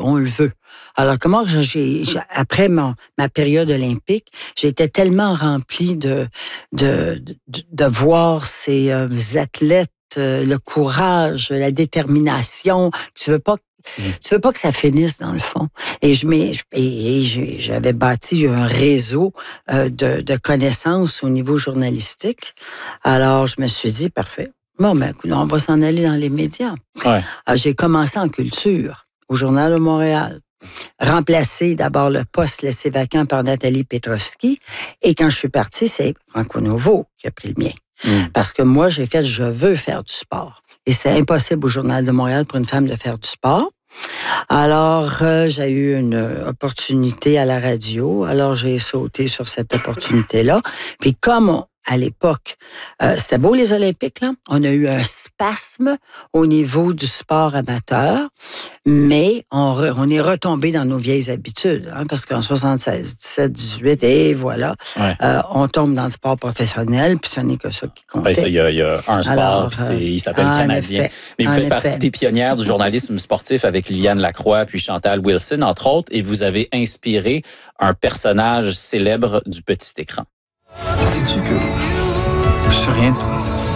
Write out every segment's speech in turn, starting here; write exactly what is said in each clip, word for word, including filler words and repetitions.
on le veut. Alors, comment j'ai, après mon, ma période olympique, j'étais tellement remplie de, de, de, de voir ces euh, athlètes, euh, le courage, la détermination, que tu veux pas Mmh. Tu veux pas que ça finisse, dans le fond. Et je et, et j'avais bâti un réseau euh, de, de connaissances au niveau journalistique. Alors, je me suis dit, parfait. Bon, ben, on va s'en aller dans les médias. Ouais. Alors, j'ai commencé en culture, au Journal de Montréal. Remplacé d'abord le poste laissé vacant par Nathalie Petrovski. Et quand je suis partie, c'est Franco Novo qui a pris le mien. Mmh. Parce que moi, j'ai fait, je veux faire du sport. Et c'est impossible au Journal de Montréal pour une femme de faire du sport. Alors, euh, j'ai eu une opportunité à la radio. Alors, j'ai sauté sur cette opportunité-là. Puis comme on, à l'époque, euh, c'était beau les Olympiques, là. On a eu un spasme au niveau du sport amateur, mais on, re, on est retombé dans nos vieilles habitudes, hein, parce qu'en soixante-seize, dix-sept, dix-huit, et voilà, ouais. euh, on tombe dans le sport professionnel, puis ce n'est que ça qui compte. Oui, il y, y a un sport, Alors, puis c'est, il s'appelle Canadien. Effet, mais vous faites effet. partie des pionnières du journalisme sportif avec Liliane Lacroix puis Chantal Wilson, entre autres, et vous avez inspiré un personnage célèbre du petit écran. Sais-tu que je sais rien de toi?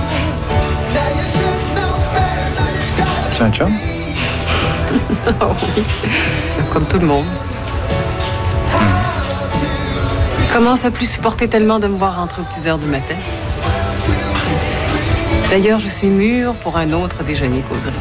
As-tu un chum? Oh oui, comme tout le monde. Mmh. Il commence à plus supporter tellement de me voir rentrer aux petites heures du matin. D'ailleurs, je suis mûre pour un autre déjeuner causerie.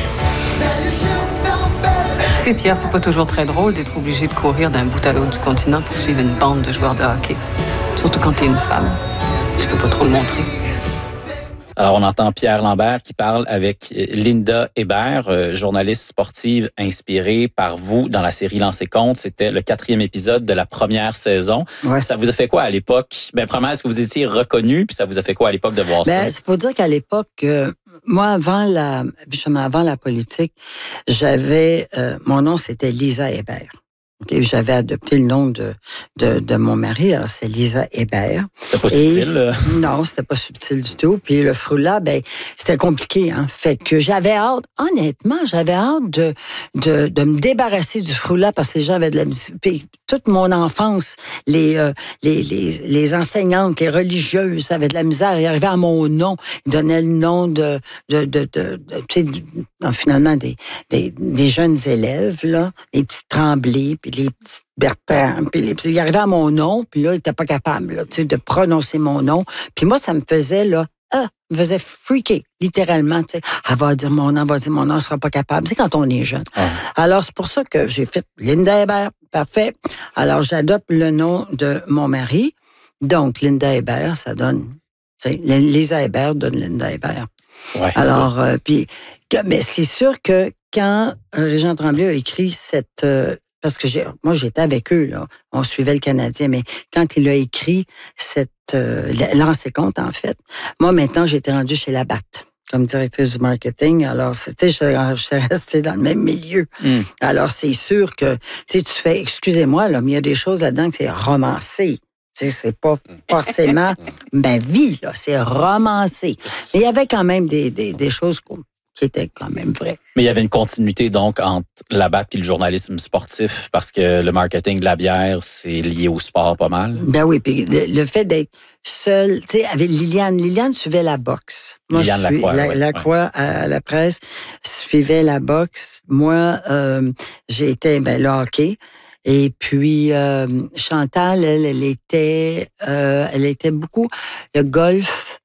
Tu sais, Pierre, c'est pas toujours très drôle d'être obligé de courir d'un bout à l'autre du continent pour suivre une bande de joueurs de hockey. Surtout quand t'es une femme. Tu peux pas trop le montrer. Alors, on entend Pierre Lambert qui parle avec Linda Hébert, euh, journaliste sportive inspirée par vous dans la série Lancer compte. C'était le quatrième épisode de la première saison. Ouais. Ça vous a fait quoi à l'époque? Ben, premièrement, est-ce que vous étiez reconnu? Puis ça vous a fait quoi à l'époque de voir ben, ça? Il faut dire qu'à l'époque, euh, moi, avant la, justement, avant la politique, j'avais, euh, mon nom, c'était Lisa Hébert. Okay, j'avais adopté le nom de, de, de mon mari, alors c'est Lisa Hébert. C'était pas subtil? Et, non, c'était pas subtil du tout. Puis le frou-là, ben, c'était compliqué, hein. Fait que j'avais hâte, honnêtement, j'avais hâte de, de, de me débarrasser du frou-là parce que les gens avaient de la musique. Puis toute mon enfance, les, euh, les, les, les enseignantes, les religieuses avaient de la misère. Ils arrivaient à mon nom, ils donnaient le nom de, de, de, de, de tu sais, finalement, des, des, des jeunes élèves, là, les petits Tremblay, puis les petits Bertrand, puis les petits, ils arrivaient à mon nom, puis là, ils n'étaient pas capables, là, tu sais, de prononcer mon nom. Puis moi, ça me faisait, là, ah, me faisait freaker, littéralement, tu sais. Elle va dire mon nom, elle va dire mon nom, elle ne sera pas capable. C'est quand on est jeune. Ah. Alors, c'est pour ça que j'ai fait Linda Hébert, parfait. Alors, j'adopte le nom de mon mari. Donc, Linda Hébert, ça donne, tu sais, Lisa Hébert donne Linda Hébert. Ouais, Alors, euh, puis, mais c'est sûr que quand Régent Tremblay a écrit cette... Euh, parce que j'ai, moi, j'étais avec eux, là. On suivait le Canadien, mais quand il a écrit cette... Euh, Lancer compte, en fait, moi, maintenant, j'étais rendue chez Labatt comme directrice du marketing. Alors, c'était, j'étais restée dans le même milieu. Mm. Alors, c'est sûr que, tu sais, tu fais... Excusez-moi, là, mais il y a des choses là-dedans que c'est romancé. Tu sais, c'est pas forcément ma vie, là, c'est romancé. Mais il y avait quand même des, des, des choses qui étaient quand même vraies. Mais il y avait une continuité, donc, entre la batte et le journalisme sportif, parce que le marketing de la bière, c'est lié au sport pas mal. Ben oui, puis le, le fait d'être seule, tu sais, avec Liliane, Liliane suivait la boxe. Moi, Liliane je suis, Lacroix, la, ouais, Lacroix ouais. à la presse suivait la boxe. Moi, euh, j'ai été, ben, le hockey. Et puis, euh, Chantal, elle, elle était, euh, elle était beaucoup le golf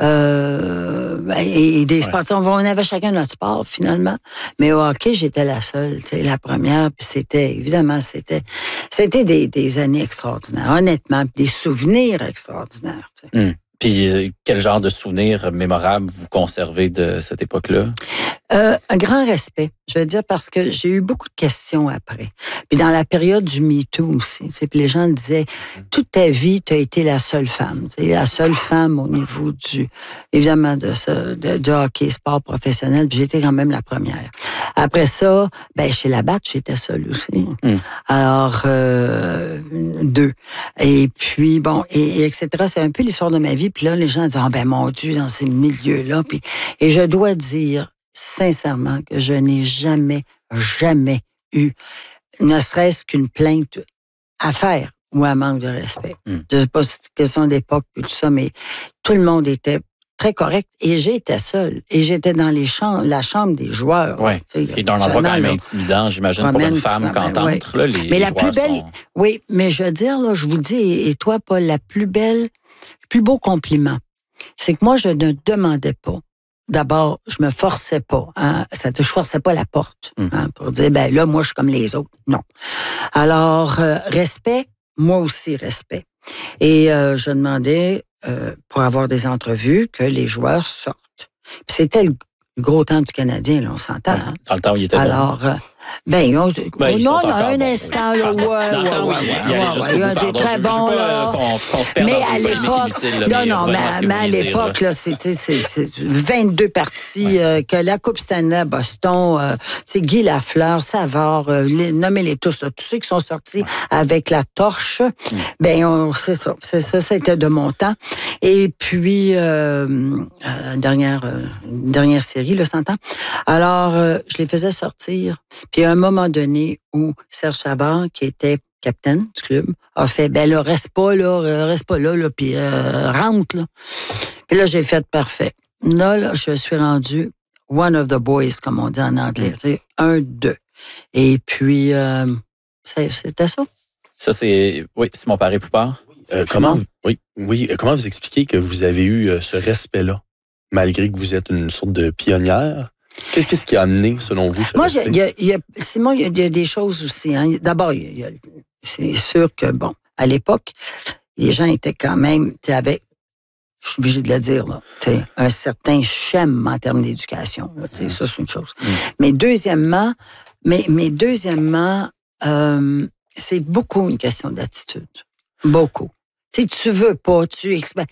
euh, et, et des sports. Ouais. On avait chacun notre sport, finalement. Mais au hockey, j'étais la seule, tu sais, la première. Puis c'était, évidemment, c'était, c'était des, des années extraordinaires, honnêtement, des souvenirs extraordinaires. Tu sais. Mmh. Puis, quel genre de souvenirs mémorables vous conservez de cette époque-là? Euh, un grand respect, je veux dire, parce que j'ai eu beaucoup de questions après. Puis dans la période du MeToo aussi, puis les gens disaient, toute ta vie, tu as été la seule femme. La seule femme au niveau du, évidemment, de ce, de, de hockey, sport professionnel, puis j'étais quand même la première. Après ça, ben chez Labatt, j'étais seule aussi. Mm. Alors, euh, deux. Et puis, bon, et, et et cetera. C'est un peu l'histoire de ma vie. Puis là, les gens disent, ah oh, ben mon Dieu, dans ces milieux-là. Puis, et je dois dire, sincèrement, que je n'ai jamais, jamais eu ne serait-ce qu'une plainte à faire ou un manque de respect. Mm. Je ne sais pas si c'est une question d'époque et tout ça, mais tout le monde était très correct. Et j'étais seule. Et j'étais dans les chambres, la chambre des joueurs. Oui, c'est dans un endroit quand même intimidant, j'imagine, pour une femme qu'entendre. Ouais. Là, les, mais les la plus belle, sont... oui, mais je veux dire, là, je vous le dis, et toi, Paul, la plus belle, le plus beau compliment, c'est que moi, je ne demandais pas. D'abord, je me forçais pas. Hein, ça, je forçais pas la porte hein, mm. pour dire, ben là, moi, je suis comme les autres. Non. Alors, euh, respect, moi aussi, respect. Et euh, je demandais, euh, pour avoir des entrevues, que les joueurs sortent. Puis c'était le gros temps du Canadien, là, on s'entend. Ouais, hein? Dans le temps où il était Alors, bon. Euh, ben, on, ben, oh, non, dans un bon, instant, oui. là, ouais, dans le temps où ouais, il, ouais, il allait ouais, jusqu'au ouais, bout, il pardon. était très je, bon, je veux pas là. qu'on, qu'on se perde mais dans à une polémique l'époque, inutile. Là, non, mais non, mais, mais à l'époque, là, c'était c'est, c'est vingt-deux parties, ouais. euh, que la Coupe Stanley à Boston, euh, c'est Guy Lafleur, Savard, euh, les, nommez-les tous, là, tous ceux qui sont sortis ouais. avec la torche, mm. ben, on, c'est ça, c'est ça, c'était de mon temps. Et puis, euh, euh, dernière, euh, dernière série, le cent ans. Alors, euh, je les faisais sortir. Puis à un moment donné où Serge Savard, qui était capitaine du club, a fait, ben là, reste pas là, reste pas là, là puis euh, rentre, là. Puis là, j'ai fait parfait. Là, là, je suis rendue one of the boys, comme on dit en anglais. C'est un, deux. Et puis, euh, c'est, c'était ça. Ça, c'est, oui, Simon Paré-Poupard. Euh, comment, oui, oui, comment vous expliquez que vous avez eu euh, ce respect-là, malgré que vous êtes une sorte de pionnière? Qu'est-ce, qu'est-ce qui a amené, selon vous, ce Moi, respect? y a, y a, Simon, il y, y a des choses aussi. Hein. D'abord, y a, c'est sûr que, bon, à l'époque, les gens étaient quand même, tu sais, avec, je suis obligé de le dire, là, tu sais, un certain schème en termes d'éducation. Là, tu sais, ça, c'est une chose. Mm. Mais deuxièmement, mais, mais deuxièmement, euh, c'est beaucoup une question d'attitude. Beaucoup. Tu sais, tu veux pas, tu expères.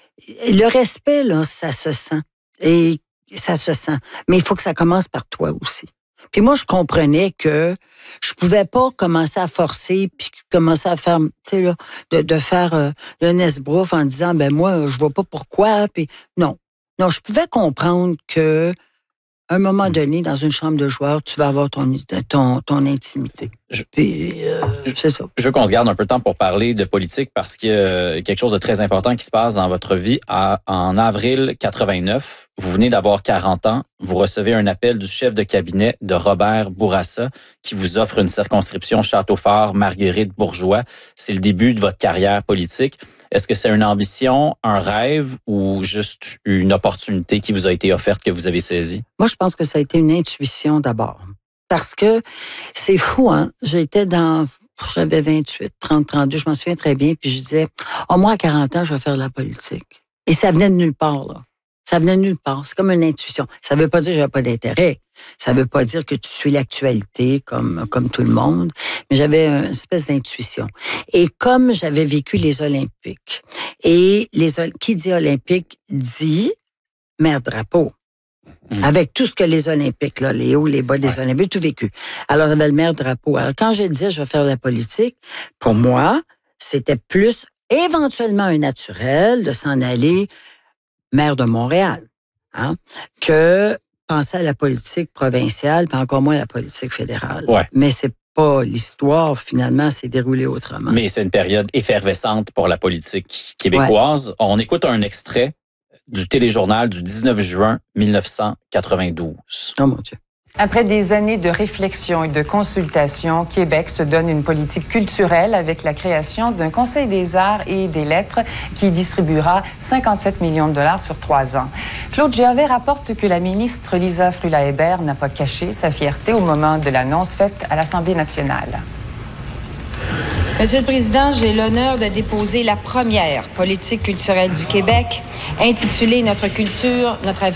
Le respect, là, ça se sent. Et ça se sent. Mais il faut que ça commence par toi aussi. Puis moi, je comprenais que je pouvais pas commencer à forcer puis commencer à faire, tu sais, là, de, de faire euh, le nesbrouf en disant, ben moi, je vois pas pourquoi. Puis non. Non, je pouvais comprendre que à un moment donné, dans une chambre de joueurs, tu vas avoir ton, ton, ton intimité. Je, Puis, euh, c'est ça. Je veux qu'on se garde un peu de temps pour parler de politique parce qu'il y a quelque chose de très important qui se passe dans votre vie. À, en avril quatre-vingt-neuf, vous venez d'avoir quarante ans. Vous recevez un appel du chef de cabinet de Robert Bourassa qui vous offre une circonscription Château-Fort-Marguerite-Bourgeois. C'est le début de votre carrière politique. Est-ce que c'est une ambition, un rêve ou juste une opportunité qui vous a été offerte que vous avez saisie? Moi, je pense que ça a été une intuition d'abord. Parce que c'est fou, hein? J'étais dans, j'avais vingt-huit, trente, trente-deux, je m'en souviens très bien, puis je disais, oh, moi, à quarante ans, je vais faire de la politique. Et ça venait de nulle part, là. Ça venait de nulle part. C'est comme une intuition. Ça ne veut pas dire que j'avais pas d'intérêt. Ça ne veut pas dire que tu suis l'actualité comme, comme tout le monde. Mais j'avais une espèce d'intuition. Et comme j'avais vécu les Olympiques, et les qui dit Olympique dit maire drapeau. Mmh. Avec tout ce que les Olympiques, là, les hauts, les bas des ouais. Olympiques, tout vécu. Alors, j'avais le maire drapeau. Alors, quand je disais je vais faire de la politique, pour moi, c'était plus éventuellement un naturel de s'en aller maire de Montréal, hein, que penser à la politique provinciale, puis encore moins à la politique fédérale. Ouais. Mais c'est pas l'histoire, finalement, s'est déroulée autrement. Mais c'est une période effervescente pour la politique québécoise. Ouais. On écoute un extrait du téléjournal du dix-neuf juin mille neuf cent quatre-vingt-douze. Oh mon Dieu. Après des années de réflexion et de consultation, Québec se donne une politique culturelle avec la création d'un Conseil des arts et des lettres qui distribuera cinquante-sept millions de dollars sur trois ans. Claude Gervais rapporte que la ministre Lisa Frulat-Hébert n'a pas caché sa fierté au moment de l'annonce faite à l'Assemblée nationale. Monsieur le Président, j'ai l'honneur de déposer la première politique culturelle du Québec, intitulée « Notre culture, notre avenir ».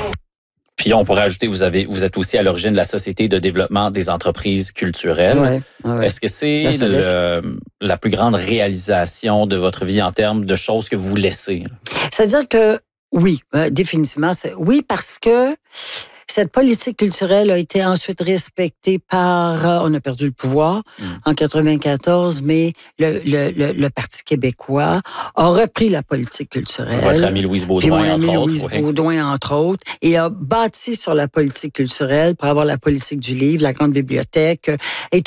Puis on pourrait ajouter, vous avez, vous êtes aussi à l'origine de la Société de développement des entreprises culturelles. Ouais, ouais. Est-ce que c'est le, la plus grande réalisation de votre vie en termes de choses que vous laissez? C'est-à-dire que oui, euh, définitivement. C'est, oui, parce que cette politique culturelle a été ensuite respectée par... Euh, on a perdu le pouvoir mm. en quatre-vingt-quatorze, mais le, le, le, le Parti québécois a repris la politique culturelle. Votre ami Louise Baudouin, entre autres. Louise oui. Baudouin, entre autres, et a bâti sur la politique culturelle pour avoir la politique du livre, la grande bibliothèque, et